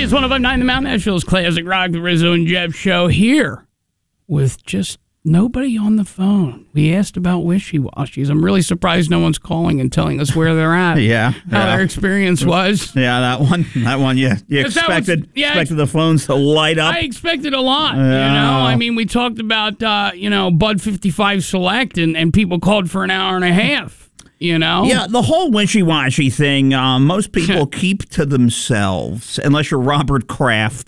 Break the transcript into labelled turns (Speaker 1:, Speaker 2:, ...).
Speaker 1: It is 105.9 The Mountain Nashville's Classic Rock, the Rizzo and Jeff show here with just nobody on the phone. We asked about wishy-washies. I'm really surprised no one's calling and telling us where they're at. How their experience was.
Speaker 2: Yeah, that one. You expected the phones to light up.
Speaker 1: I expected a lot. I mean, we talked about Bud 55 Select, and people called for an hour and a half.
Speaker 2: Yeah, the whole wishy-washy thing, most people keep to themselves, unless you're Robert Kraft.